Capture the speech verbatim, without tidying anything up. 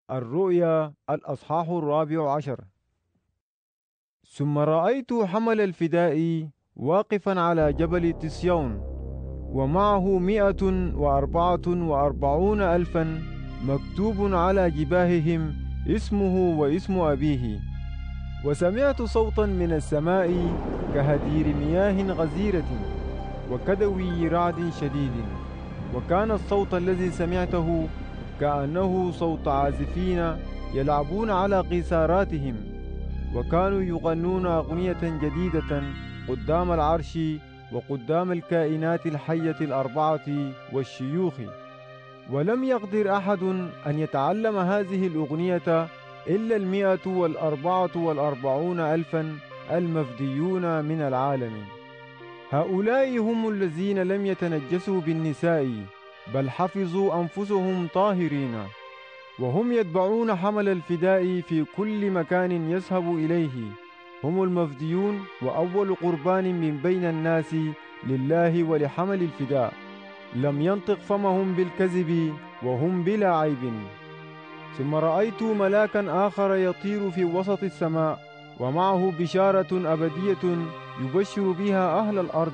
الرؤيا الأصحاح الرابع عشر. ثم رأيت حمل الفداء واقفا على جبل تسيون، ومعه مئة وأربعة وأربعون ألفا، مكتوب على جباههم اسمه واسم أبيه. وسمعت صوتا من السماء كهدير مياه غزيرة وكدوي رعد شديد، وكان الصوت الذي سمعته كأنه صوت عازفين يلعبون على قيثاراتهم، وكانوا يغنون أغنية جديدة قدام العرش وقدام الكائنات الحية الأربعة والشيوخ. ولم يقدر أحد أن يتعلم هذه الأغنية إلا المئة والأربعة والأربعون ألفا المفديون من العالم. هؤلاء هم الذين لم يتنجسوا بالنساء، بل حفظوا أنفسهم طاهرين، وهم يتبعون حمل الفداء في كل مكان يذهب إليه. هم المفديون وأول قربان من بين الناس لله ولحمل الفداء. لم ينطق فمهم بالكذب وهم بلا عيب. ثم رأيت ملاكا آخر يطير في وسط السماء، ومعه بشارة أبدية يبشر بها أهل الأرض